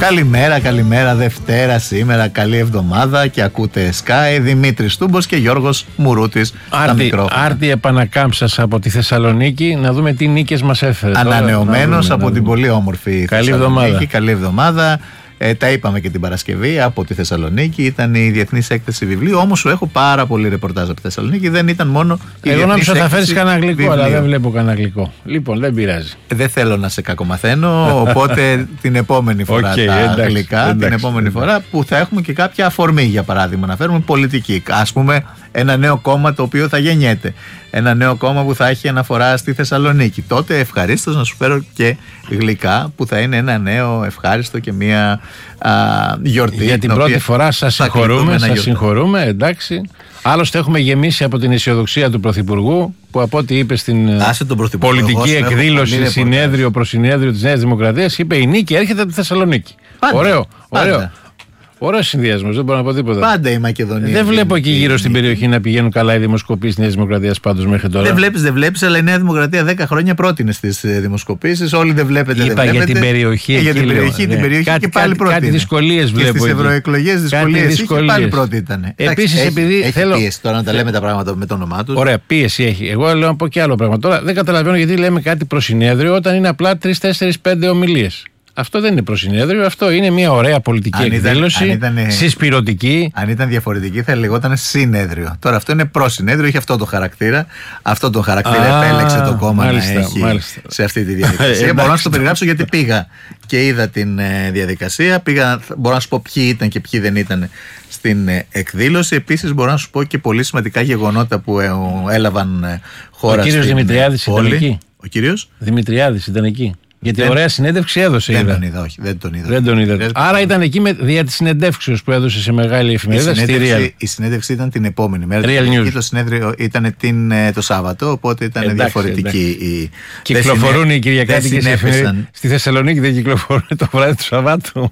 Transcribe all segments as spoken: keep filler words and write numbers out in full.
Καλημέρα, καλημέρα, Δευτέρα σήμερα, καλή εβδομάδα και ακούτε Sky, Δημήτρης Τούμπος και Γιώργος Μουρούτης. Άρτη, άρτη επανακάμψας από τη Θεσσαλονίκη, να δούμε τι νίκες μας έφερε. Ανανεωμένος από την πολύ όμορφη καλή Θεσσαλονίκη. Εβδομάδα. Καλή εβδομάδα. Ε, τα είπαμε και την Παρασκευή από τη Θεσσαλονίκη. Ήταν η Διεθνής Έκθεση Βιβλίου. Όμως σου έχω πάρα πολύ ρεπορτάζ από τη Θεσσαλονίκη. Δεν ήταν μόνο η Εγώ Διεθνής νόμιζα θα φέρεις Έκθεση κανένα αγγλικό, Βιβλίου. αλλά δεν βλέπω κανένα αγγλικό. Λοιπόν, δεν πειράζει. Δεν θέλω να σε κακομαθαίνω. Οπότε την επόμενη φορά Okay, τα εντάξει, αγγλικά. εντάξει, την επόμενη εντάξει. φορά που θα έχουμε και κάποια αφορμή, για παράδειγμα, να φέρουμε πολιτική. Ας πούμε, ένα νέο κόμμα το οποίο θα γεννιέται. Ένα νέο κόμμα που θα έχει αναφορά στη Θεσσαλονίκη. Τότε ευχαρίστως να σου φέρω και γλυκά που θα είναι ένα νέο ευχάριστο και μια α, γιορτή. Για την πρώτη φορά σας συγχωρούμε, σας συγχωρούμε, εντάξει. Άλλωστε έχουμε γεμίσει από την αισιοδοξία του Πρωθυπουργού που από ό,τι είπε στην πολιτική εκδήλωση, συνέδριο προς συνέδριο της Νέας Δημοκρατίας, είπε η νίκη έρχεται από τη Θεσσαλονίκη. Πάντα, ωραίο, ωραίο. πάντα. Ωραίος συνδυασμός, δεν μπορώ να πω τίποτα. Πάντα η Μακεδονία. Δεν βλέπω εκεί γύρω στην περιοχή να πηγαίνουν καλά οι δημοσκοπήσεις της Νέας Δημοκρατίας πάντως μέχρι τώρα. Δεν βλέπεις, δεν βλέπεις, αλλά η Νέα Δημοκρατία δέκα χρόνια πρότεινε στις δημοσκοπήσεις. Όλοι δεν βλέπετε. Είπα δεν για βλέπετε. την περιοχή. Ε, για την περιοχή, λέω, την περιοχή κάτι, και πάλι κάτι, πρώτη. Κάτι δυσκολίες βλέπω. Στις ευρωεκλογές δυσκολίες. Και πάλι πρώτη ήταν. Επίσης, επειδή έχει θέλω. Πίεση τώρα να τα λέμε τα πράγματα με το όνομά του. Ωραία, πίεση έχει. Εγώ λέω να πω και άλλο πράγμα. Τώρα δεν καταλαβαίνω γιατί λέμε κάτι προσυνέδριο όταν είναι απλά τρεις, τέσσερις, πέντε ομιλίες. Αυτό δεν είναι προσυνέδριο, αυτό είναι μια ωραία πολιτική αν ήταν, εκδήλωση, αν ήταν, συσπηρωτική. Αν ήταν διαφορετική θα λεγόταν συνέδριο. Τώρα αυτό είναι προσυνέδριο, έχει αυτό το χαρακτήρα. Αυτό το χαρακτήρα Α, επέλεξε το κόμμα μάλιστα, να έχει μάλιστα. σε αυτή τη διαδικασία. Μπορώ να σου το περιγράψω γιατί πήγα και είδα την ε, διαδικασία. Πήγα, μπορώ να σου πω ποιοι ήταν και ποιοι δεν ήταν στην ε, εκδήλωση. Επίσης μπορώ να σου πω και πολύ σημαντικά γεγονότα που ε, έλαβαν ε, χώρα. Ο κύριος Δημητριάδης ήταν εκεί. Ο κύριος Δημητριάδης ήταν εκεί. Γιατί δεν, ωραία συνέντευξη έδωσε. Δεν είδα. τον είδα, όχι. Δεν τον είδα. Δεν τον είδα. Δεν Άρα ήταν εκεί με, δια τη συνεντεύξεως που έδωσε σε μεγάλη εφημερίδα. Η στη συνέντευξη, Real. η συνέντευξη ήταν την επόμενη μέρα. Real News. Το συνέδριο ήταν την, το Σάββατο, οπότε ήταν εντάξει, διαφορετική εντάξει. η. Κυκλοφορούν οι Κυριακάτικες εφημερίδες. Στη Θεσσαλονίκη δεν κυκλοφορούν το βράδυ του Σαββάτου.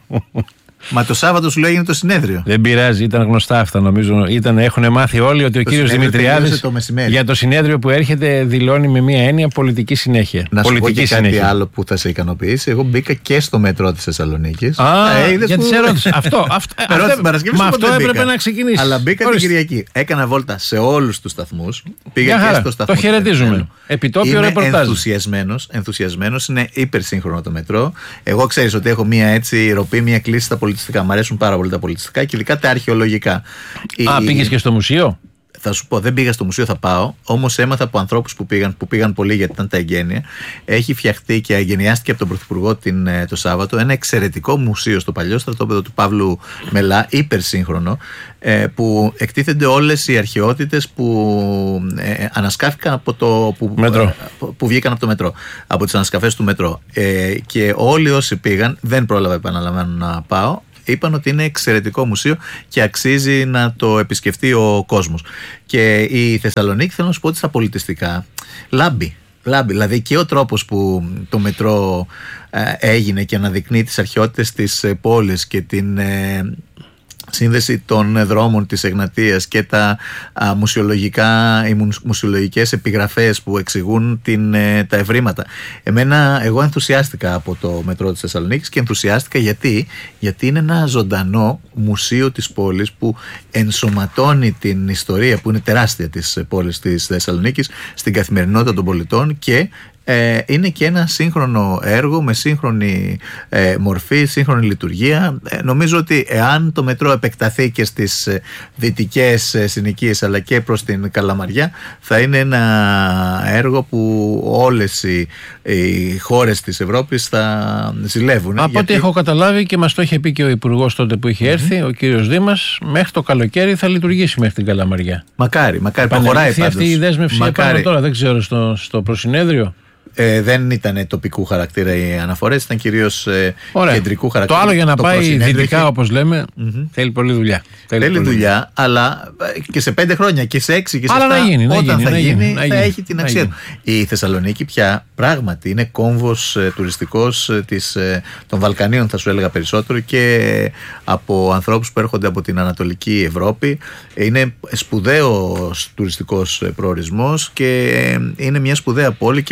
Μα το Σάββατο σου λέει είναι το συνέδριο. Δεν πειράζει, ήταν γνωστά αυτά νομίζω. Ήταν, έχουν μάθει όλοι ότι ο κύριος Δημητριάδης το για το συνέδριο που έρχεται δηλώνει με μία έννοια πολιτική συνέχεια. Να πολιτική σου πω και συνέχεια. κάτι άλλο που θα σε ικανοποιήσει. Εγώ μπήκα και στο μετρό της Θεσσαλονίκης. Α, ε, γιατί σε ερώτηση. αυτό, αυτό, Μα αυτό έπρεπε να ξεκινήσει. Αλλά μπήκα την Κυριακή. Έκανα βόλτα σε όλους τους σταθμούς. Πήγα και στο σταθμό. Το χαιρετίζουμε. Επιτόπιο ρεπορτάζ. Ενθουσιασμένος, είναι υπερσύγχρονο το μετρό. Εγώ ξέρεις ότι έχω μία έτσι ροπή, μία κλίση στα πολιτιστικά. Μ' αρέσουν πάρα πολύ τα πολιτιστικά και ειδικά τα αρχαιολογικά. Α, η... πήγες και στο μουσείο? Θα σου πω, δεν πήγα στο μουσείο, θα πάω. Όμως έμαθα από ανθρώπους που πήγαν, που πήγαν πολύ γιατί ήταν τα εγγένεια. Έχει φτιαχτεί και εγγενιάστηκε από τον Πρωθυπουργό την, το Σάββατο ένα εξαιρετικό μουσείο στο παλιό στρατόπεδο του Παύλου Μελά, υπερσύγχρονο, ε, που εκτίθενται όλες οι αρχαιότητες που ε, ανασκάφηκαν από το. Που, μετρό. που, που βγήκαν από το μετρό, από τις ανασκαφές του μετρό. Ε, και όλοι όσοι πήγαν, δεν πρόλαβα, επαναλαμβάνω, να πάω. Είπαν ότι είναι εξαιρετικό μουσείο και αξίζει να το επισκεφτεί ο κόσμος. Και η Θεσσαλονίκη, θέλω να σου πω ότι στα πολιτιστικά λάμπει. Λάμπει. Δηλαδή και ο τρόπος που το μετρό ε, έγινε και αναδεικνύει τις αρχαιότητες της ε, πόλης και την ε, σύνδεση των δρόμων της Εγνατίας και τα α, μουσιολογικά, οι μουσιολογικές επιγραφές που εξηγούν την, ε, τα ευρήματα. Εμένα, εγώ ενθουσιάστηκα από το μετρό της Θεσσαλονίκης και ενθουσιάστηκα γιατί, γιατί είναι ένα ζωντανό μουσείο της πόλης που ενσωματώνει την ιστορία που είναι τεράστια της πόλης της Θεσσαλονίκης στην καθημερινότητα των πολιτών και Ε, είναι και ένα σύγχρονο έργο με σύγχρονη ε, μορφή, σύγχρονη λειτουργία. Ε, νομίζω ότι εάν το μετρό επεκταθεί και στις ε, δυτικές ε, συνοικίες αλλά και προς την Καλαμαριά, θα είναι ένα έργο που όλες οι, οι χώρες της Ευρώπης θα ζηλεύουν. Από γιατί... ό,τι έχω καταλάβει και μας το είχε πει και ο Υπουργός τότε που είχε έρθει, mm-hmm. ο κύριος Δήμας, μέχρι το καλοκαίρι θα λειτουργήσει μέχρι την Καλαμαριά. Μακάρι, μακάρι. Προχωράει πάντως. Αυτή η δέσμευση επάνω τώρα, δεν ξέρω, στο, στο προσυνέδριο. Ε, δεν ήταν τοπικού χαρακτήρα οι αναφορές, ήταν κυρίως ε, κεντρικού χαρακτήρα. Το άλλο για να το πάει δυτικά, έχει... όπως λέμε, mm-hmm. θέλει πολλή δουλειά. Θέλει, θέλει δουλειά, δουλειά, αλλά και σε πέντε χρόνια και σε έξι και σε αλλά εφτά, να γίνει, να όταν γίνει, θα να γίνει, γίνει, θα γίνει, έχει την αξία του. Η Θεσσαλονίκη πια πράγματι είναι κόμβος ε, τουριστικός ε, της, ε, των Βαλκανίων, θα σου έλεγα περισσότερο, και ε, από ανθρώπους που έρχονται από την Ανατολική Ευρώπη. Είναι σπουδαίος τουριστικός προορισμός και ε, είναι μια σπουδαία πόλη και από πλευράς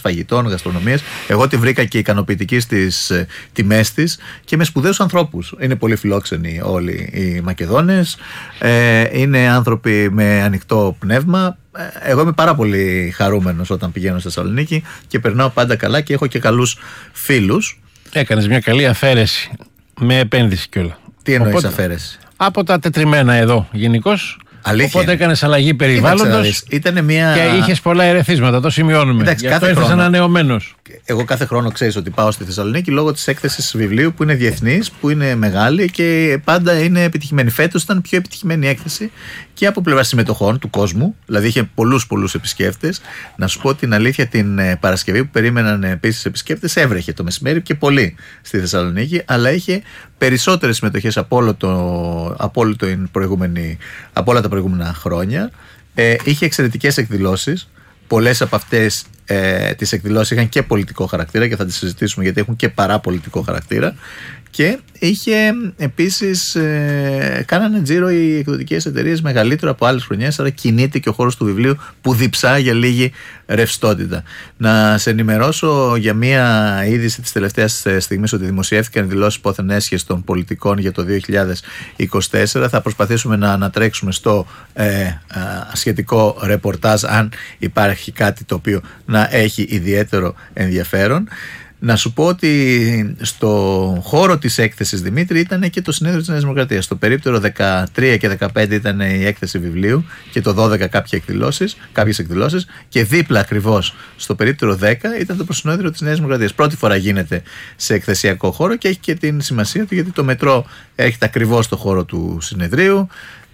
φαγητών, γαστρονομίας. Εγώ τη βρήκα και ικανοποιητική στις ε, τιμές της και με σπουδαίους ανθρώπους. Είναι πολύ φιλόξενοι όλοι οι Μακεδόνες. Ε, είναι άνθρωποι με ανοιχτό πνεύμα. Εγώ είμαι πάρα πολύ χαρούμενος όταν πηγαίνω στη Θεσσαλονίκη και περνάω πάντα καλά και έχω και καλούς φίλους. Έκανες μια καλή αφαίρεση με επένδυση κιόλα. Τι εννοείς Οπότε, αφαίρεση? Από τα τετριμμένα εδώ γενικώς. Αλήθεια. Οπότε έκανες αλλαγή περιβάλλοντος μια... και είχες πολλά ερεθίσματα, το σημειώνουμε. Εντάξει, γι' αυτό ήρθες ανανεωμένος. Εγώ κάθε χρόνο ξέρεις ότι πάω στη Θεσσαλονίκη λόγω της έκθεσης βιβλίου που είναι διεθνής, που είναι μεγάλη και πάντα είναι επιτυχημένη. Φέτος ήταν πιο επιτυχημένη έκθεση και από πλευρά συμμετοχών του κόσμου, δηλαδή είχε πολλούς πολλούς επισκέπτες. Να σου πω την αλήθεια, την Παρασκευή που περίμεναν επίσης επισκέπτες, έβρεχε το μεσημέρι και πολύ στη Θεσσαλονίκη, αλλά είχε περισσότερες συμμετοχές από, όλο το, από, όλο το προηγούμενη, από όλα τα προηγούμενα χρόνια. Ε, είχε εξαιρετικές εκδηλώσεις. Πολλές από αυτές ε, τις εκδηλώσεις είχαν και πολιτικό χαρακτήρα και θα τις συζητήσουμε γιατί έχουν και παραπολιτικό χαρακτήρα. Και είχε επίσης, ε, κάνανε τζίρο οι εκδοτικές εταιρείες μεγαλύτερο από άλλες χρονιές, άρα κινείται και ο χώρος του βιβλίου που διψά για λίγη ρευστότητα. Να σε ενημερώσω για μία είδηση της τελευταίας στιγμής ότι δημοσιεύτηκαν δηλώσεις πόθεν έσχεσης των πολιτικών για το δύο χιλιάδες είκοσι τέσσερα. Θα προσπαθήσουμε να ανατρέξουμε στο ε, ε, σχετικό ρεπορτάζ αν υπάρχει κάτι το οποίο να έχει ιδιαίτερο ενδιαφέρον. Να σου πω ότι στο χώρο της έκθεσης, Δημήτρη, ήταν και το συνέδριο της Νέας Δημοκρατίας. Στο περίπτερο δεκατρία και δεκαπέντε ήταν η έκθεση βιβλίου και το δώδεκα κάποιες εκδηλώσεις, κάποιες εκδηλώσεις και δίπλα ακριβώς στο περίπτερο δέκα ήταν το προσυνέδριο της Νέας Δημοκρατίας. Πρώτη φορά γίνεται σε εκθεσιακό χώρο και έχει και την σημασία του γιατί το μετρό έρχεται ακριβώς στο χώρο του συνεδρίου.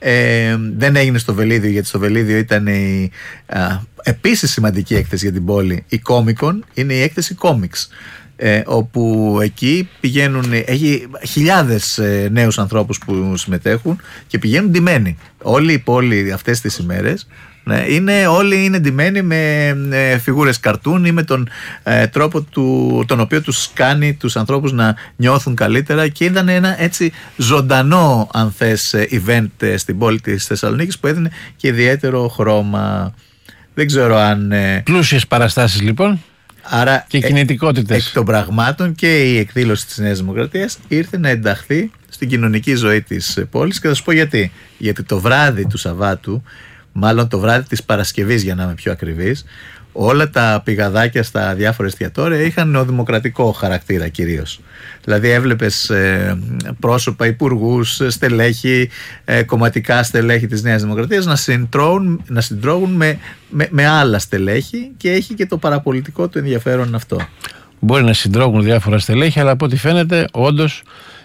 Ε, δεν έγινε στο Βελίδιο γιατί στο Βελίδιο ήταν η α, επίσης σημαντική έκθεση για την πόλη, η Comic-Con, είναι η έκθεση Comics, ε, όπου εκεί πηγαίνουν, έχει χιλιάδες ε, νέους ανθρώπους που συμμετέχουν και πηγαίνουν ντυμένοι. Όλη η πόλη αυτές τις ημέρες είναι, όλοι είναι ντυμένοι με ε, φιγούρες καρτούν ή με τον ε, τρόπο του, τον οποίο τους κάνει τους ανθρώπους να νιώθουν καλύτερα και ήταν ένα έτσι ζωντανό αν θες event ε, στην πόλη της Θεσσαλονίκης που έδινε και ιδιαίτερο χρώμα. Δεν ξέρω αν... Ε, πλούσιες παραστάσεις λοιπόν. Άρα, και κινητικότητες. Εκ των πραγμάτων και η εκδήλωση της Νέας Δημοκρατίας ήρθε να ενταχθεί στην κοινωνική ζωή της πόλης και θα σου πω γιατί. Γιατί το βράδυ του Σαββάτου, μάλλον το βράδυ της Παρασκευής για να είμαι πιο ακριβής, όλα τα πηγαδάκια στα διάφορα εστιατόρια είχαν νεοδημοκρατικό χαρακτήρα κυρίως. Δηλαδή έβλεπες ε, πρόσωπα, υπουργούς, στελέχη, ε, κομματικά στελέχη της Νέας Δημοκρατίας να συντρώουν, να συντρώγουν με, με, με άλλα στελέχη και έχει και το παραπολιτικό του ενδιαφέρον αυτό. Μπορεί να συντρώγουν διάφορα στελέχη, αλλά από ό,τι φαίνεται όντως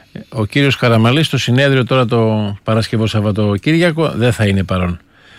ο κύριος Καραμανλής στο συνέδριο τώρα το Παρασκευό Σαββατοκύριακο δεν θα είναι παρόν.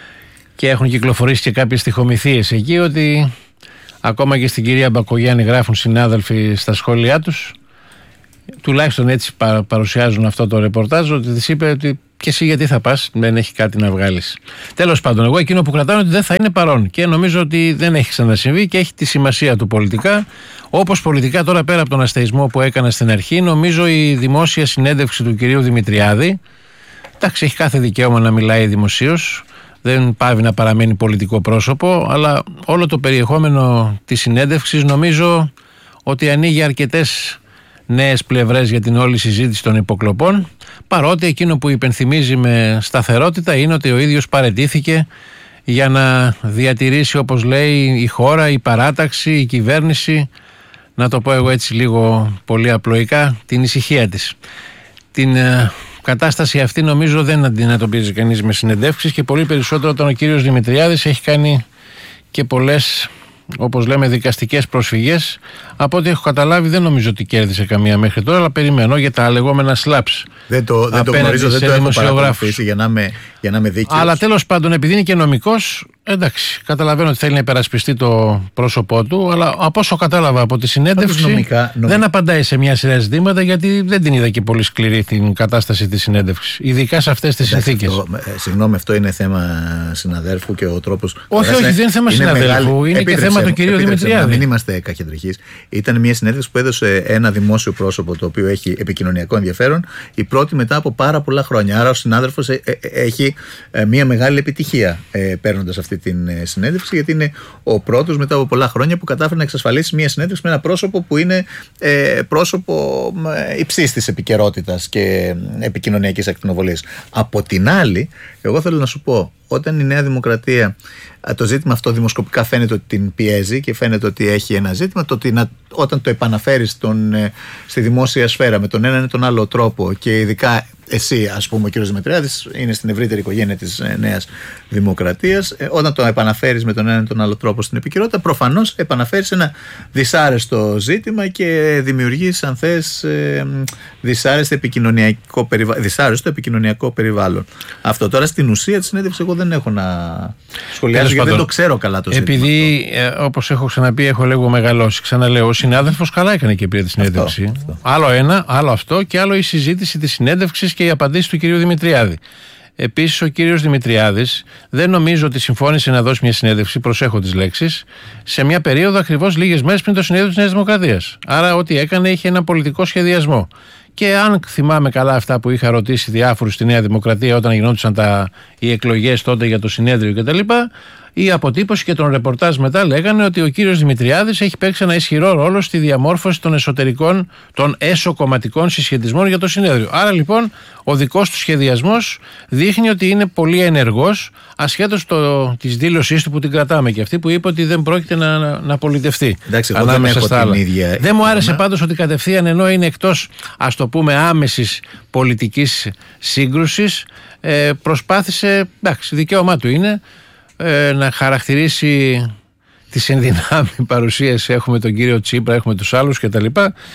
Και έχουν κυκλοφορήσει και κάποιες στιχομυθίες εκεί ότι ακόμα και στην κυρία Μπακογιάννη γράφουν συνάδελφοι στα σχόλιά τους, τουλάχιστον έτσι παρουσιάζουν αυτό το ρεπορτάζ, ότι της είπε ότι και εσύ γιατί θα πας, δεν έχει κάτι να βγάλεις. Τέλος πάντων, εγώ εκείνο που κρατάω είναι ότι δεν θα είναι παρόν και νομίζω ότι δεν έχει ξανασυμβεί και έχει τη σημασία του πολιτικά. Όπως πολιτικά τώρα πέρα από τον αστεϊσμό που έκανα στην αρχή, νομίζω η δημόσια συνέντευξη του κυρίου Δημητριάδη, εντάξει, έχει κάθε δικαίωμα να μιλάει δημοσίως. Δεν πάβει να παραμένει πολιτικό πρόσωπο, αλλά όλο το περιεχόμενο της συνέντευξης νομίζω ότι ανοίγει αρκετές νέες πλευρές για την όλη συζήτηση των υποκλοπών, παρότι εκείνο που υπενθυμίζει με σταθερότητα είναι ότι ο ίδιος παραιτήθηκε για να διατηρήσει, όπως λέει, η χώρα, η παράταξη, η κυβέρνηση, να το πω εγώ έτσι λίγο πολύ απλοϊκά, την ησυχία της. Την κατάσταση αυτή νομίζω δεν αντιμετωπίζει κανείς με συνεντεύξεις και πολύ περισσότερο όταν ο κύριος Δημητριάδης έχει κάνει και πολλές, όπως λέμε, δικαστικές προσφυγές. Από ό,τι έχω καταλάβει δεν νομίζω ότι κέρδισε καμία μέχρι τώρα, αλλά περιμένω για τα λεγόμενα slaps. Δεν το, δεν το γνωρίζω, δεν το έχω παρακολουθήσει για να είμαι, για να είμαι δίκαιος. Αλλά τέλος πάντων, επειδή είναι και νομικός, εντάξει, καταλαβαίνω ότι θέλει να υπερασπιστεί το πρόσωπό του, αλλά από όσο κατάλαβα από τη συνέντευξη νομικά, νομικά. δεν απαντάει σε μια σειρά ζητήματα, γιατί δεν την είδα και πολύ σκληρή την κατάσταση της συνέντευξης, ειδικά σε αυτές τις συνθήκες. Συγγνώμη, αυτό είναι θέμα συναδέρφου και ο τρόπος. Όχι, όχι, δεν είναι θέμα είναι συναδέρφου, μεγάλη... είναι και θέμα του κυρίου Δημητριάδη. Να μην είμαστε κακεντρεχείς. Ήταν μια συνέντευξη που έδωσε ένα δημόσιο πρόσωπο το οποίο έχει επικοινωνιακό ενδιαφέρον, η πρώτη μετά από πάρα πολλά χρόνια. Άρα ο συνάδελφος έχει μια μεγάλη επιτυχία παίρνοντας αυτή αυτή την συνέντευξη, γιατί είναι ο πρώτος μετά από πολλά χρόνια που κατάφερε να εξασφαλίσει μια συνέντευξη με ένα πρόσωπο που είναι ε, πρόσωπο υψής της επικαιρότητας και επικοινωνιακής ακτινοβολίας. Από την άλλη, εγώ θέλω να σου πω, όταν η Νέα Δημοκρατία το ζήτημα αυτό δημοσκοπικά φαίνεται ότι την πιέζει και φαίνεται ότι έχει ένα ζήτημα, το ότι να, όταν το επαναφέρει στον, στη δημόσια σφαίρα με τον έναν ή τον άλλο τρόπο, και ειδικά εσύ, ας πούμε, ο κ. Δημητριάδης είναι στην ευρύτερη οικογένεια της Νέας Δημοκρατίας, όταν το επαναφέρεις με τον έναν ή τον άλλο τρόπο στην επικαιρότητα, προφανώς επαναφέρεις ένα δυσάρεστο ζήτημα και δημιουργείς, αν θες, δυσάρεστο επικοινωνιακό, περιβα... δυσάρεστο επικοινωνιακό περιβάλλον. Αυτό τώρα στην ουσία της συνέντευξης εγώ δεν έχω να σχολιάσω, γιατί δεν το ξέρω καλά το ζήτημα. Επειδή, ε, όπως έχω ξαναπεί, έχω λίγο μεγαλώσει. Ξαναλέω, ο συνάδελφος καλά έκανε και πήρε τη συνέντευξη. Αυτό, αυτό. Άλλο ένα, άλλο αυτό, και άλλο η συζήτηση της συνέντευξης και οι απαντήσεις του κυρίου Δημητριάδη. Επίσης, ο κύριος Δημητριάδης δεν νομίζω ότι συμφώνησε να δώσει μια συνέντευξη, προσέχω τις λέξεις, σε μια περίοδο ακριβώς λίγες μέρες πριν το συνέδριο της Νέας Δημοκρατίας. Άρα, ό,τι έκανε είχε ένα πολιτικό σχεδιασμό. Και αν θυμάμαι καλά αυτά που είχα ρωτήσει διάφορους στη Νέα Δημοκρατία όταν γινόντουσαν τα, οι εκλογές τότε για το συνέδριο κτλ., η αποτύπωση και τον ρεπορτάζ μετά λέγανε ότι ο κύριος Δημητριάδης έχει παίξει ένα ισχυρό ρόλο στη διαμόρφωση των εσωτερικών, των έσω-κομματικών συσχετισμών για το συνέδριο. Άρα λοιπόν ο δικός του σχεδιασμός δείχνει ότι είναι πολύ ενεργός, ασχέτως της δήλωσής του που την κρατάμε και αυτή που είπε ότι δεν πρόκειται να, να, να πολιτευτεί. Εντάξει, εγώ δεν έχω την ίδια. Δεν μου άρεσε πάντως ότι κατευθείαν, ενώ είναι εκτός, ας το πούμε, άμεσης πολιτικής σύγκρουσης, ε, προσπάθησε, εντάξει, δικαίωμά του είναι, Ε, να χαρακτηρίσει τις ενδυνάμει παρουσίες. Έχουμε τον κύριο Τσίπρα, έχουμε τους άλλους κτλ.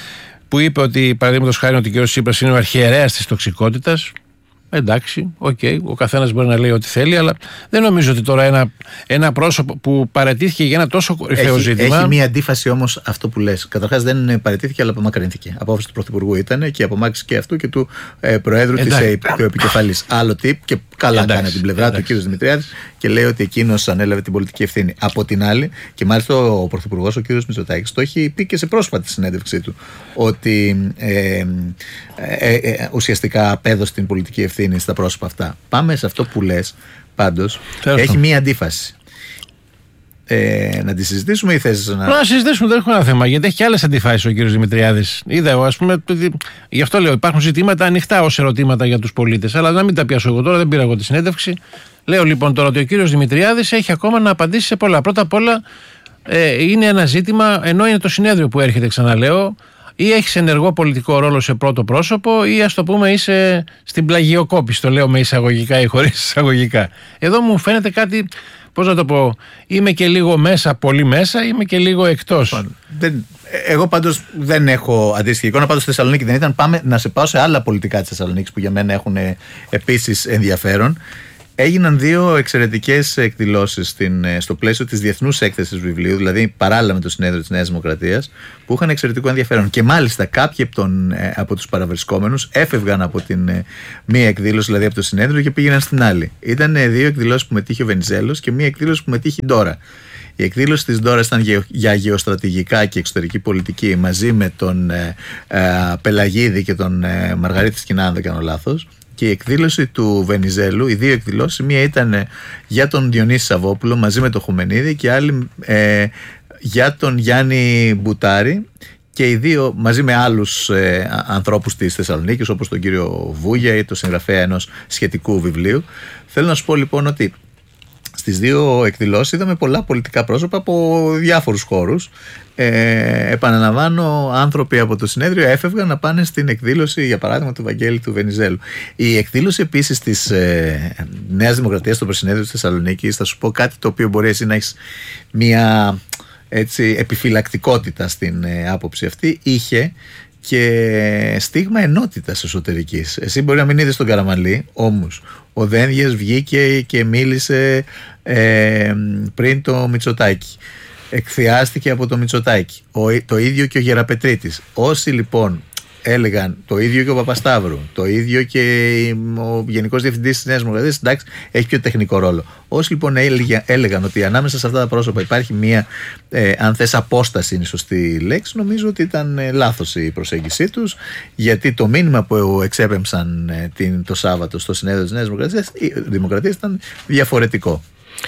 Που είπε ότι, παραδείγματος χάρη, ότι ο κύριος Τσίπρας είναι ο αρχιερέας της τοξικότητας. Εντάξει, οκ, okay, ο καθένας μπορεί να λέει ό,τι θέλει, αλλά δεν νομίζω ότι τώρα ένα, ένα πρόσωπο που παραιτήθηκε για ένα τόσο κορυφαίο έχει, ζήτημα. Έχει μία αντίφαση όμως αυτό που λες. Καταρχάς δεν παραιτήθηκε, αλλά απομακρυνθήκε. Απόφαση του Πρωθυπουργού ήταν και απομάκρυνση και αυτού και του ε, Προέδρου της επικεφαλής. Άλλο τύπ, και καλά εντάξει, κάνει την πλευρά εντάξει. του κ. Δημητριάδη και λέει ότι εκείνος ανέλαβε την πολιτική ευθύνη. Από την άλλη, και μάλιστα ο Πρωθυπουργός, ο κ. Μητσοτάκης, το έχει πει και σε πρόσφατη συνέντευξή του, ότι ε, ε, ε, ε, ουσιαστικά απέδωσε την πολιτική ευθύνη στα πρόσωπα αυτά. Πάμε σε αυτό που λες, πάντως, έχει μία αντίφαση. Ε, να τη συζητήσουμε ή θες να. Να συζητήσουμε, δεν έχω ένα θέμα, γιατί έχει και άλλες αντιφάσεις ο κύριος Δημητριάδης. Είδα εγώ, ας πούμε, γι' αυτό λέω: υπάρχουν ζητήματα ανοιχτά ως ερωτήματα για τους πολίτες. Αλλά να μην τα πιάσω εγώ τώρα, δεν πήρα εγώ τη συνέντευξη. Λέω λοιπόν τώρα ότι ο κύριος Δημητριάδης έχει ακόμα να απαντήσει σε πολλά. Πρώτα απ' όλα, ε, είναι ένα ζήτημα, ενώ είναι το συνέδριο που έρχεται, ξαναλέω, ή έχεις ενεργό πολιτικό ρόλο σε πρώτο πρόσωπο, ή ας το πούμε είσαι στην πλαγιοκόπηση. Το λέω με εισαγωγικά ή χωρίς εισαγωγικά. Εδώ μου φαίνεται κάτι. Πώς να το πω, είμαι και λίγο μέσα, πολύ μέσα, είμαι και λίγο εκτός. Δεν, εγώ πάντως δεν έχω αντίστοιχη εικόνα. Πάντως στη Θεσσαλονίκη δεν ήταν. Πάμε να σε πάω σε άλλα πολιτικά της Θεσσαλονίκης που για μένα έχουν επίσης ενδιαφέρον. Έγιναν δύο εξαιρετικές εκδηλώσεις στο πλαίσιο της Διεθνούς Έκθεσης Βιβλίου, δηλαδή παράλληλα με το συνέδριο της Νέας Δημοκρατίας, που είχαν εξαιρετικό ενδιαφέρον. Και μάλιστα κάποιοι από, τον, από τους παραβρισκόμενους έφευγαν από την μία εκδήλωση, δηλαδή από το συνέδριο, και πήγαιναν στην άλλη. Ήταν δύο εκδηλώσεις που μετήχε ο Βενιζέλος και μία εκδήλωση που μετήχε η Ντόρα. Η εκδήλωση της Ντόρας ήταν για γεωστρατηγικά και εξωτερική πολιτική, μαζί με τον ε, ε, Πελαγίδη και τον ε, Μαργαρίτη Σκινά, αν δεν κάνω λάθος. Και η εκδήλωση του Βενιζέλου, οι δύο εκδηλώσεις, μία ήταν για τον Διονύση Σαββόπουλο μαζί με τον Χουμενίδη και άλλη ε, για τον Γιάννη Μπουτάρη, και οι δύο μαζί με άλλους ε, ανθρώπους της Θεσσαλονίκης, όπως τον κύριο Βούγια ή τον συγγραφέα ενός σχετικού βιβλίου. Θέλω να σου πω λοιπόν ότι στις δύο εκδηλώσεις είδαμε πολλά πολιτικά πρόσωπα από διάφορους χώρους. Ε, επαναλαμβάνω, άνθρωποι από το συνέδριο έφευγαν να πάνε στην εκδήλωση, για παράδειγμα, του Βαγγέλη του Βενιζέλου. Η εκδήλωση επίσης της ε, Νέας Δημοκρατίας στο Προσυνέδριο της Θεσσαλονίκης, θα σου πω κάτι το οποίο μπορεί εσύ να έχεις μια έτσι, επιφυλακτικότητα στην ε, άποψη αυτή, είχε και στίγμα ενότητας εσωτερικής. Εσύ μπορεί να μην είδες τον Καραμανλή, όμως ο Δένδιας βγήκε και μίλησε ε, πριν το Μητσοτάκη. Εκθιάστηκε από το Μητσοτάκη. Ο, το ίδιο και ο Γεραπετρίτης. Όσοι λοιπόν έλεγαν, το ίδιο και ο Παπασταύρου, το ίδιο και ο Γενικός Διευθυντής της Νέας Δημοκρατίας, εντάξει, έχει πιο τεχνικό ρόλο. Όσοι λοιπόν έλεγαν, έλεγαν ότι ανάμεσα σε αυτά τα πρόσωπα υπάρχει μία, ε, αν θες, απόσταση, είναι η σωστή λέξη, νομίζω ότι ήταν ε, λάθος η προσέγγιση τους, γιατί το μήνυμα που εξέπεμψαν ε, την, το Σάββατο στο συνέδριο της Νέας Δημοκρατίας, Δημοκρατίας ήταν διαφορετικό.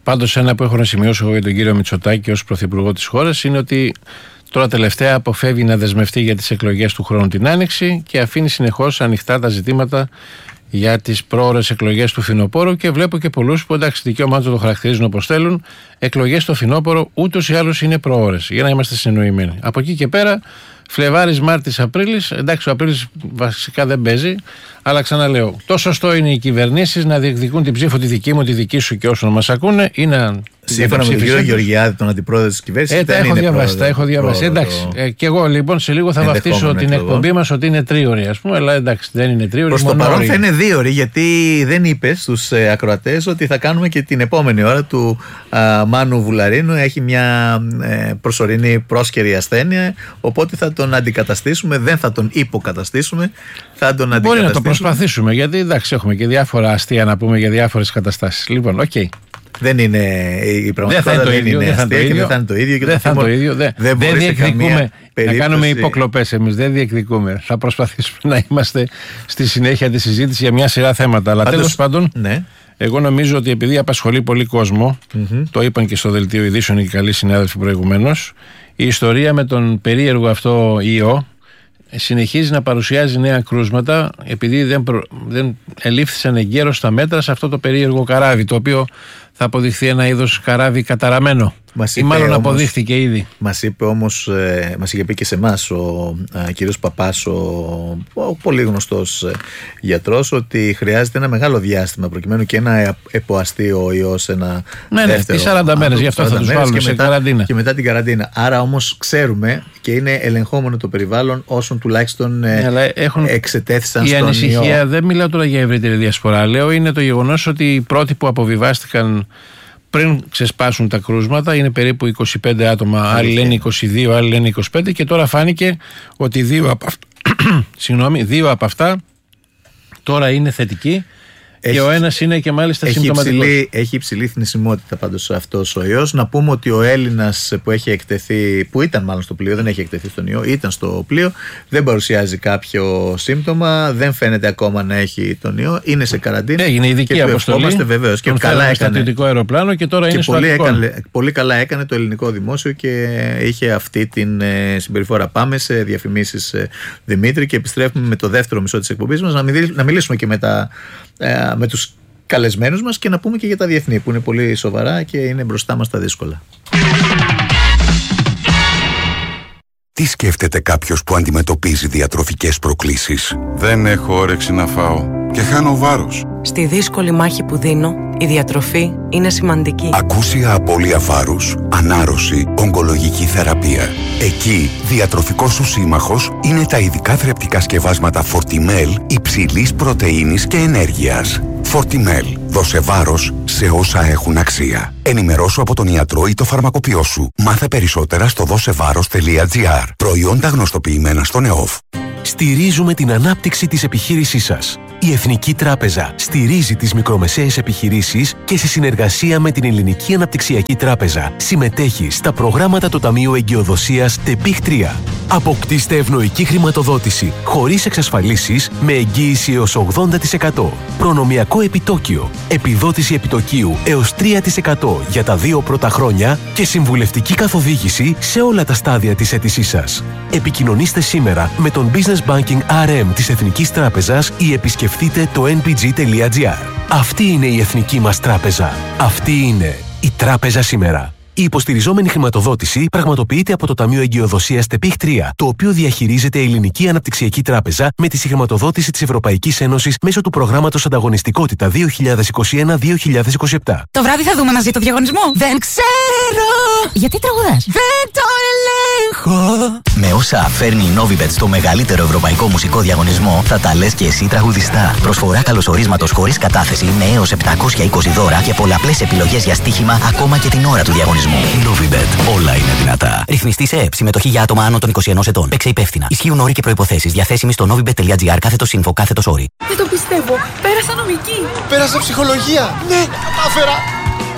Πάντως, ένα που έχω να σημειώσω εγώ για τον κύριο Μητσοτάκη ως πρωθυπουργό της χώρας είναι ότι τώρα τελευταία αποφεύγει να δεσμευτεί για τις εκλογές του χρόνου την Άνοιξη και αφήνει συνεχώς ανοιχτά τα ζητήματα για τις πρόωρες εκλογές του φθινοπόρου. Και βλέπω και πολλούς που, εντάξει, δικαίωμά του το χαρακτηρίζουν όπως θέλουν. Εκλογές στο φθινόπωρο ούτως ή άλλως είναι προώρες, για να είμαστε συνοημένοι. Από εκεί και πέρα, Φλεβάρης, Μάρτης, Απρίλης, εντάξει, ο Απρίλης βασικά δεν παίζει, αλλά ξαναλέω, το σωστό είναι οι κυβερνήσεις να διεκδικούν την ψήφο τη δική μου, τη δική σου και όσων μας ακούνε, ή να. Σύμφωνα με τον κύριο Γεωργιάδη, τον αντιπρόεδρο της κυβέρνησης. Ε, τα έχω διαβάσει. Τα έχω διαβάσει. Εντάξει. Ε, και εγώ λοιπόν σε λίγο θα βαφτίσω την εκπομπή μας ότι είναι τρίωρη, ας πούμε, αλλά εντάξει, δεν είναι τρίωρη. Προς το παρόν θα είναι δίωρη, γιατί δεν είπε στους ε, ακροατές ότι θα κάνουμε και την επόμενη ώρα του α, Μάνου Βουλαρίνου. Έχει μια ε, προσωρινή πρόσκαιρη ασθένεια, οπότε θα τον αντικαταστήσουμε, δεν θα τον υποκαταστήσουμε, θα τον αντικαταστήσουμε. Μπορεί να το προσπαθήσουμε, γιατί εντάξει, έχουμε και διάφορα αστεία να πούμε για διάφορες καταστάσεις. Λοιπόν, οκ. Okay. Δεν είναι η πραγματικότητα, δεν, δεν είναι αστεία και δεν θα είναι το ίδιο. Και δεν θα είναι το ίδιο. Δεν, δεν, δεν διεκδικούμε να κάνουμε υποκλοπές εμείς. Δεν διεκδικούμε. Θα προσπαθήσουμε να είμαστε στη συνέχεια τη συζήτηση για μια σειρά θέματα. Αλλά τέλος πάντων, ναι. Εγώ νομίζω ότι επειδή απασχολεί πολύ κόσμο, mm-hmm. το είπαν και στο δελτίο ειδήσεων οι καλοί συνάδελφοι προηγουμένως, η ιστορία με τον περίεργο αυτό ιό συνεχίζει να παρουσιάζει νέα κρούσματα, επειδή δεν, προ... δεν ελήφθησαν εγκαίρως τα μέτρα σε αυτό το περίεργο καράβι, το οποίο θα αποδειχθεί ένα είδος καράβι καταραμένο. Ή μάλλον όμως, αποδείχθηκε ήδη. Μας είπε όμως, ε, μας είχε πει και σε εμάς ο ε, κύριος Παπάς, ο, ο πολύ γνωστός ε, γιατρός, ότι χρειάζεται ένα μεγάλο διάστημα προκειμένου και να εποαστεί ο ιός ένα ναι, δεύτερο. Ναι, σαράντα μέρες, γι' αυτό θα τους βάλουν σε μετά, καραντίνα. Και μετά την καραντίνα. Άρα όμως ξέρουμε και είναι ελεγχόμενο το περιβάλλον όσων τουλάχιστον ε, ναι, έχουν, εξετέθησαν η στον ιό. Η ανησυχία, δεν μιλάω τώρα για ευρύτερη διασπορά, λέω είναι το γεγονός ότι οι πρώτοι που αποβιβάστηκαν πριν ξεσπάσουν τα κρούσματα είναι περίπου είκοσι πέντε άτομα, άλλοι λένε είκοσι δύο, άλλοι λένε είκοσι πέντε, και τώρα φάνηκε ότι δύο από αυτά, συγγνώμη, δύο από αυτά τώρα είναι θετικοί. Έχει, και ο ένας είναι και μάλιστα έχει συμπτωματικός. Υψηλή, έχει υψηλή θνησιμότητα πάντως αυτός ο ιός. Να πούμε ότι ο Έλληνας που έχει εκτεθεί, που ήταν μάλλον στο πλοίο, δεν έχει εκτεθεί στον ιό, ήταν στο πλοίο, δεν παρουσιάζει κάποιο σύμπτωμα, δεν φαίνεται ακόμα να έχει τον ιό, είναι σε καραντίνα. Έγινε ειδική αποστολή. Βεβαίως. Και καλά έκανε. Στρατιωτικό αεροπλάνο και τώρα και είναι στο πολύ, έκανε, πολύ καλά έκανε το ελληνικό δημόσιο και είχε αυτή την ε, συμπεριφορά. Πάμε σε διαφημίσεις, ε, Δημήτρη, και επιστρέφουμε με το δεύτερο μισό της εκπομπής μας να, μιλ, να μιλήσουμε και με τα. με τους καλεσμένους μας και να πούμε και για τα διεθνή που είναι πολύ σοβαρά και είναι μπροστά μας τα δύσκολα. Τι σκέφτεται κάποιος που αντιμετωπίζει διατροφικές προκλήσεις? Δεν έχω όρεξη να φάω και χάνω βάρος. Στη δύσκολη μάχη που δίνω, η διατροφή είναι σημαντική. Ακούσια απώλεια βάρους, ανάρρωση, ογκολογική θεραπεία. Εκεί, διατροφικός σου σύμμαχος είναι τα ειδικά θρεπτικά σκευάσματα Fortimel υψηλής πρωτεΐνης και ενέργειας. Fortimel. Δώσε βάρος σε όσα έχουν αξία. Ενημερώσου από τον ιατρό ή το φαρμακοποιό σου. Μάθε περισσότερα στο δώσεβάρος τελεία τζι άρ. Προϊόντα γνωστοποιημένα στον ΕΟΦ. Στηρίζουμε την ανάπτυξη της επιχείρησής σας. Η Εθνική Τράπεζα στηρίζει τις μικρομεσαίες επιχειρήσεις και σε συνεργασία με την Ελληνική Αναπτυξιακή Τράπεζα συμμετέχει στα προγράμματα του Ταμείου Εγκυοδοσίας ΤΕΠΙΧ τρία. Αποκτήστε ευνοϊκή χρηματοδότηση χωρίς εξασφαλίσεις με εγγύηση έως ογδόντα τοις εκατό. Προνομιακό επιτόκιο, επιδότηση επιτοκίου έως τρία τοις εκατό για τα δύο πρώτα χρόνια και συμβουλευτική καθοδήγηση σε όλα τα στάδια της αίτησής σας. Επικοινωνήστε σήμερα με τον Business Banking αρ εμ της Εθνικής Τράπεζας ή επισκεφτείτε το εν πι τζι τελεία τζι άρ. Αυτή είναι η εθνική μας τράπεζα. Αυτή είναι η τράπεζα σήμερα. Η υποστηριζόμενη χρηματοδότηση πραγματοποιείται από το Ταμείο Εγκυοδοσίας ΤΕΠΙΧ τρία, το οποίο διαχειρίζεται η Ελληνική Αναπτυξιακή Τράπεζα με τη συγχρηματοδότηση της Ευρωπαϊκής Ένωσης μέσω του προγράμματος Ανταγωνιστικότητα δύο χιλιάδες είκοσι ένα με δύο χιλιάδες είκοσι επτά. Το βράδυ θα δούμε μαζί το διαγωνισμό. Δεν ξέρω! Γιατί τραγουδάς? Δεν το ελέγχω! Με όσα φέρνει η Novibet στο μεγαλύτερο ευρωπαϊκό μουσικό διαγωνισμό, θα τα λες και εσύ τραγουδιστά. Προσφορά καλωσορίσματος χωρίς κατάθεση με έως επτακόσια είκοσι δώρα και πολλαπλές επιλογές για στοίχημα ακόμα και την ώρα του διαγωνισμού. Novibet. Όλα είναι δυνατά. Ρυθμιστή σε ΕΕΠ. Συμμετοχή για άτομα άνω των είκοσι ενός ετών. Παίξε υπεύθυνα. Ισχύουν όροι και προϋποθέσεις. Διαθέσιμοι στο novibet τελεία τζι άρ κάθετος info κάθετος όροι. Δεν το πιστεύω. Πέρασα νομική. Πέρασα ψυχολογία. Ναι, τα κατάφερα.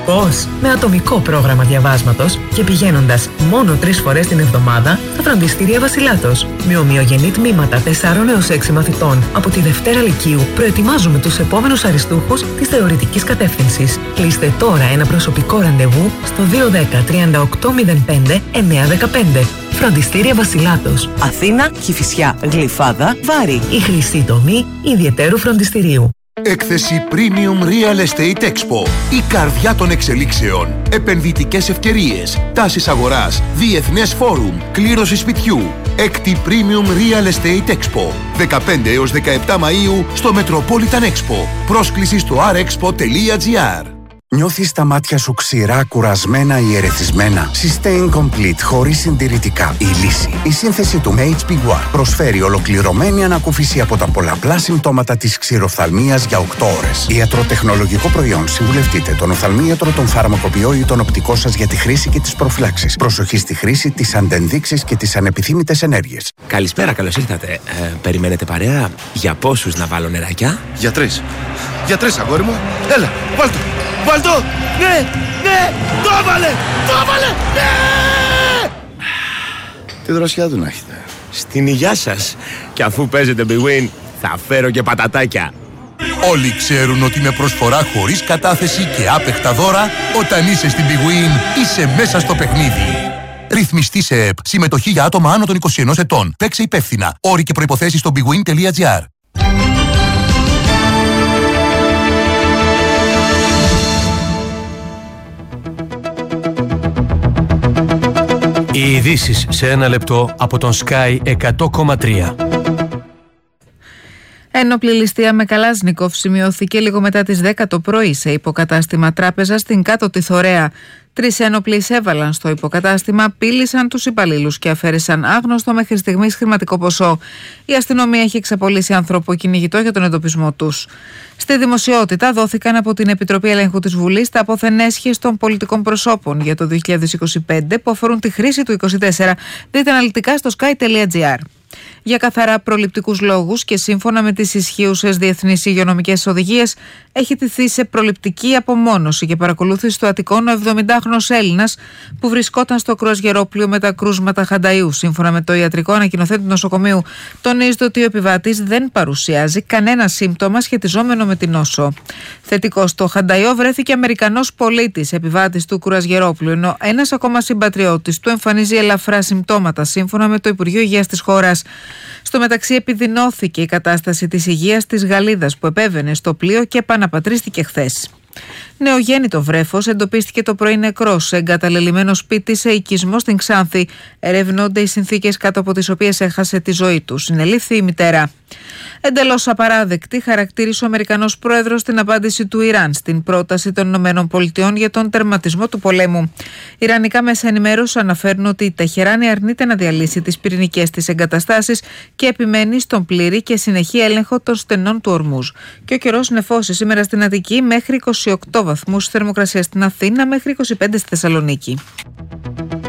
Πώς? Με ατομικό πρόγραμμα διαβάσματος και πηγαίνοντας μόνο τρεις φορές την εβδομάδα στα φροντιστήρια Βασιλάτος. Με ομοιογενή τμήματα τεσσάρων έως έξι μαθητών. Από τη Δευτέρα Λυκείου προετοιμάζουμε τους επόμενους αριστούχους της θεωρητικής κατεύθυνσης. Κλείστε τώρα ένα προσωπικό ραντεβού στο δύο ένα μηδέν τρία οκτώ μηδέν πέντε εννιά ένα πέντε. Φροντιστήρια Βασιλάτος. Αθήνα, Κηφισιά, Γλυφάδα, Βάρη. Η χρυσή τομή ιδιαιτέρου φροντιστηρίου. Έκθεση Premium Real Estate Expo. Η καρδιά των εξελίξεων. Επενδυτικές ευκαιρίες. Τάσεις αγοράς. Διεθνές φόρουμ. Κλήρωση σπιτιού. Έκτη Premium Real Estate Expo. δεκαπέντε έως δεκαεπτά Μαΐου στο Metropolitan Expo. Πρόσκληση στο αρ εξπο τελεία τζι άρ. Νιώθεις τα μάτια σου ξηρά, κουρασμένα ή ερεθισμένα? Sustain Complete, χωρίς συντηρητικά. Η λύση. Η σύνθεση του έιτς πι γουάρ προσφέρει ολοκληρωμένη ανακούφιση από τα πολλαπλά συμπτώματα της ξηροφθαλμίας για οκτώ ώρες. Ιατροτεχνολογικό προϊόν. Συμβουλευτείτε τον οφθαλμίατρο, τον φαρμακοποιό ή τον οπτικό σας για τη χρήση και τις προφυλάξεις. Προσοχή στη χρήση, τις αντενδείξεις και τις ανεπιθύμητες ενέργειες. Καλησπέρα, καλώς ήρθατε. Ε, περιμένετε παρέα? Για πόσους να βάλω νεράκια? Για τρεις. Για τρεις, αγόρι μου. Έλα, βάλ' το. Βάλ' το! Ναι! Ναι! Το έβαλε! Το έβαλε! Ναι! Τι δροσιά του να έχετε. Στην υγειά σας. Και αφού παίζετε Big Win, θα φέρω και πατατάκια. Όλοι ξέρουν ότι με προσφορά χωρίς κατάθεση και άπεχτα δώρα, όταν είσαι στην Big Win, είσαι μέσα στο παιχνίδι. Ρυθμιστή σε ΕΠ. Συμμετοχή για άτομα άνω των είκοσι ενός ετών. Παίξε υπεύθυνα. Όροι και προϋποθέσεις στο big win τελεία τζι άρ. Οι ειδήσεις σε ένα λεπτό από τον Sky εκατό κόμμα τρία. Ένοπλη ληστεία με Καλάζνικοφ σημειώθηκε λίγο μετά τις δέκα το πρωί σε υποκατάστημα τράπεζα στην Κάτω τη Θωρέα. Τρεις ένοπλοι εισέβαλαν στο υποκατάστημα, πήλησαν τους υπαλλήλους και αφαίρεσαν άγνωστο μέχρι στιγμής χρηματικό ποσό. Η αστυνομία έχει εξαπολύσει ανθρωποκυνηγητό για τον εντοπισμό τους. Στη δημοσιότητα δόθηκαν από την Επιτροπή Ελέγχου της Βουλής τα απόθεν έσχες των πολιτικών προσώπων για το δύο χιλιάδες είκοσι πέντε που αφορούν τη χρήση του είκοσι τέσσερα. Δείτε αναλυτικά στο sky τελεία τζι άρ. Για καθαρά προληπτικούς λόγους και σύμφωνα με τις ισχύουσες διεθνείς υγειονομικές οδηγίες, έχει τηθεί σε προληπτική απομόνωση και παρακολούθηση του Αττικών ο εβδομηντάχρονος Έλληνας που βρισκόταν στο κρουαζιερόπλοιο με τα κρούσματα Χανταϊού. Σύμφωνα με το ιατρικό ανακοινωθέν του νοσοκομείου, τονίζεται ότι ο επιβάτης δεν παρουσιάζει κανένα σύμπτωμα σχετιζόμενο με την νόσο. Θετικός στο Χανταϊό βρέθηκε Αμερικανός πολίτης, επιβάτης του κρουαζιερόπλοιου, ενώ ένας ακόμα συμπατριώτης του εμφανίζει ελαφρά συμπτώματα, σύμφωνα με το Υπουργείο Υγείας της χώρας. Στο μεταξύ, επιδεινώθηκε η κατάσταση της υγείας της Γαλλίδας που επέβαινε στο πλοίο και επαναπατρίστηκε χθες. Νεογέννητο βρέφος εντοπίστηκε το πρωί νεκρός σε εγκαταλελειμμένο σπίτι σε οικισμό στην Ξάνθη. Ερευνώνται οι συνθήκες κάτω από τις οποίες έχασε τη ζωή του. Συνελήφθη η μητέρα. Εντελώς απαράδεκτη χαρακτήρισε ο Αμερικανός πρόεδρος την απάντηση του Ιράν στην πρόταση των ΗΠΑ για τον τερματισμό του πολέμου. Ιρανικά μέσα ενημέρωση αναφέρουν ότι η Τεχεράνη αρνείται να διαλύσει τις πυρηνικές της εγκαταστάσεις και επιμένει στον πλήρη και συνεχή έλεγχο των στενών του Ορμούζ. Και ο καιρός νεφώσει σήμερα στην Αττική μέχρι είκοσι οκτώ βαθμούς, θερμοκρασία στην Αθήνα μέχρι είκοσι πέντε στη Θεσσαλονίκη.